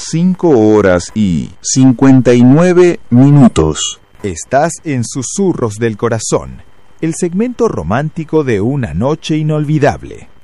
5 horas y 59 minutos. Estás en Susurros del Corazón, el segmento romántico de una noche inolvidable.